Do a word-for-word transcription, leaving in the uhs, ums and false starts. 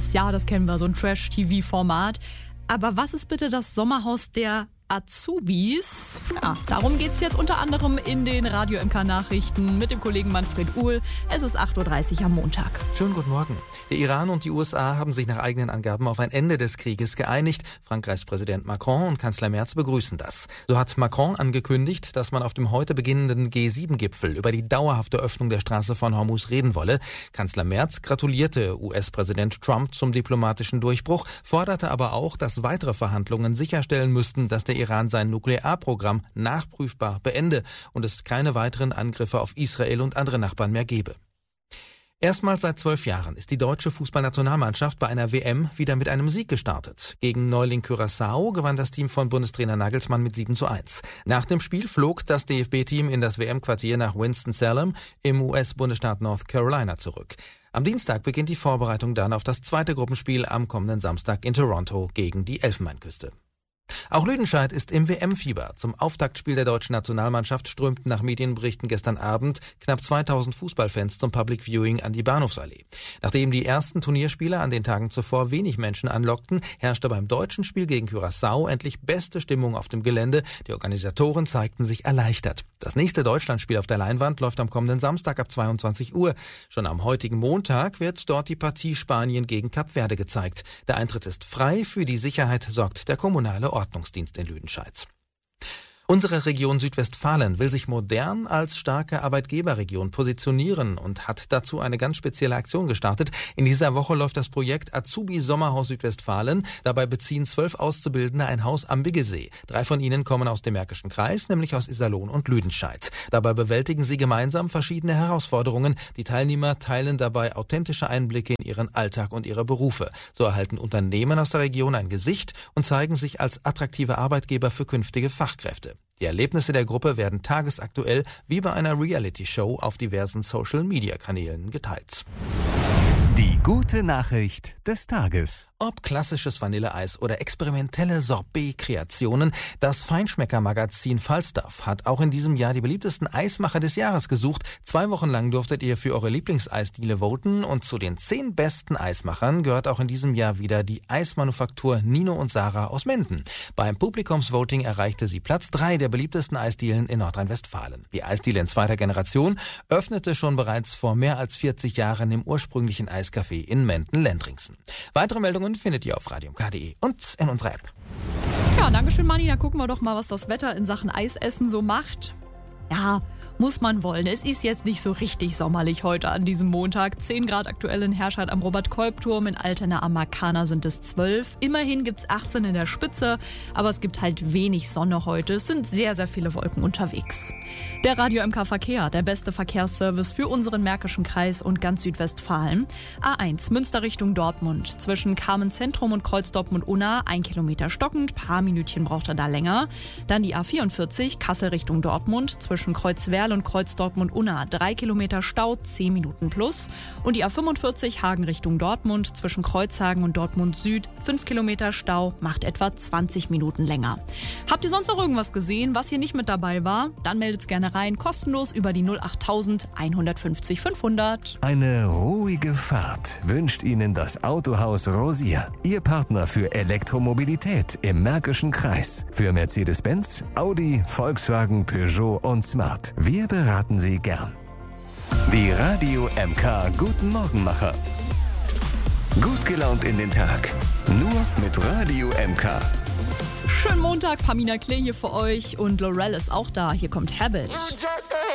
Stars. Ja, das kennen wir, so ein Trash-T V-Format. Aber was ist bitte das Sommerhaus der Azubis? Ja, darum geht es jetzt unter anderem in den Radio M K-Nachrichten mit dem Kollegen Manfred Uhl. Es ist acht Uhr dreißig am Montag. Schönen guten Morgen. Der Iran und die U S A haben sich nach eigenen Angaben auf ein Ende des Krieges geeinigt. Frankreichs Präsident Macron und Kanzler Merz begrüßen das. So hat Macron angekündigt, dass man auf dem heute beginnenden G sieben Gipfel über die dauerhafte Öffnung der Straße von Hormuz reden wolle. Kanzler Merz gratulierte U S-Präsident Trump zum diplomatischen Durchbruch, forderte aber auch, dass weitere Verhandlungen sicherstellen müssten, dass der Iran sein Nuklearprogramm nachprüfbar beende und es keine weiteren Angriffe auf Israel und andere Nachbarn mehr gebe. Erstmals seit zwölf Jahren ist die deutsche Fußballnationalmannschaft bei einer W M wieder mit einem Sieg gestartet. Gegen Neuling Curaçao gewann das Team von Bundestrainer Nagelsmann mit sieben zu eins. Nach dem Spiel flog das D F B-Team in das W M-Quartier nach Winston-Salem im U S-Bundesstaat North Carolina zurück. Am Dienstag beginnt die Vorbereitung dann auf das zweite Gruppenspiel am kommenden Samstag in Toronto gegen die Elfenbeinküste. Auch Lüdenscheid ist im W M-Fieber. Zum Auftaktspiel der deutschen Nationalmannschaft strömten nach Medienberichten gestern Abend knapp zweitausend Fußballfans zum Public Viewing an die Bahnhofsallee. Nachdem die ersten Turnierspiele an den Tagen zuvor wenig Menschen anlockten, herrschte beim deutschen Spiel gegen Curaçao endlich beste Stimmung auf dem Gelände. Die Organisatoren zeigten sich erleichtert. Das nächste Deutschlandspiel auf der Leinwand läuft am kommenden Samstag ab zweiundzwanzig Uhr. Schon am heutigen Montag wird dort die Partie Spanien gegen Kap Verde gezeigt. Der Eintritt ist frei, für die Sicherheit sorgt der kommunale Ordnungsdienst in Lüdenscheid. Unsere Region Südwestfalen will sich modern als starke Arbeitgeberregion positionieren und hat dazu eine ganz spezielle Aktion gestartet. In dieser Woche läuft das Projekt Azubi Sommerhaus Südwestfalen. Dabei beziehen zwölf Auszubildende ein Haus am Biggesee. Drei von ihnen kommen aus dem Märkischen Kreis, nämlich aus Iserlohn und Lüdenscheid. Dabei bewältigen sie gemeinsam verschiedene Herausforderungen. Die Teilnehmer teilen dabei authentische Einblicke in ihren Alltag und ihre Berufe. So erhalten Unternehmen aus der Region ein Gesicht und zeigen sich als attraktive Arbeitgeber für künftige Fachkräfte. Die Erlebnisse der Gruppe werden tagesaktuell wie bei einer Reality-Show auf diversen Social-Media-Kanälen geteilt. Die gute Nachricht des Tages. Ob klassisches Vanilleeis oder experimentelle Sorbet-Kreationen, das Feinschmecker-Magazin Falstaff hat auch in diesem Jahr die beliebtesten Eismacher des Jahres gesucht. Zwei Wochen lang durftet ihr für eure Lieblingseisdiele voten und zu den zehn besten Eismachern gehört auch in diesem Jahr wieder die Eismanufaktur Nino und Sarah aus Minden. Beim Publikumsvoting erreichte sie Platz drei der beliebtesten Eisdielen in Nordrhein-Westfalen. Die Eisdiele in zweiter Generation öffnete schon bereits vor mehr als vierzig Jahren im ursprünglichen Eiscafé in Menden-Lendringsen. Weitere Meldungen findet ihr auf radio m k punkt d e und in unserer App. Ja, danke schön, Manni. Dann gucken wir doch mal, was das Wetter in Sachen Eisessen so macht. Ja, muss man wollen. Es ist jetzt nicht so richtig sommerlich heute an diesem Montag. zehn Grad aktuell in Herscheid am Robert-Kolb-Turm. In Altena am Markana sind es zwölf. Immerhin gibt es achtzehn in der Spitze. Aber es gibt halt wenig Sonne heute. Es sind sehr, sehr viele Wolken unterwegs. Der Radio M K Verkehr, der beste Verkehrsservice für unseren Märkischen Kreis und ganz Südwestfalen. A eins, Münster Richtung Dortmund. Zwischen Carmen Zentrum und Kreuz Dortmund-Unna. Ein Kilometer stockend. Paar Minütchen braucht er da länger. Dann die A vierundvierzig, Kassel Richtung Dortmund. Zwischen Kreuzwerl und Kreuz Dortmund-Unna. Drei Kilometer Stau, zehn Minuten plus. Und die A fünfundvierzig, Hagen Richtung Dortmund. Zwischen Kreuzhagen und Dortmund Süd. fünf Kilometer Stau, macht etwa zwanzig Minuten länger. Habt ihr sonst noch irgendwas gesehen, was hier nicht mit dabei war? Dann meldet's gerne rein. Kostenlos über die null acht null null eins fünf null fünfhundert. Eine ruhige Fahrt wünscht Ihnen das Autohaus Rosier. Ihr Partner für Elektromobilität im Märkischen Kreis. Für Mercedes-Benz, Audi, Volkswagen, Peugeot und Smart. Wir beraten Sie gern. Die Radio M K Guten Morgenmacher. Gut gelaunt in den Tag. Nur mit Radio M K. Schönen Montag, Pamina Klee hier für euch und Lorel ist auch da. Hier kommt Habit.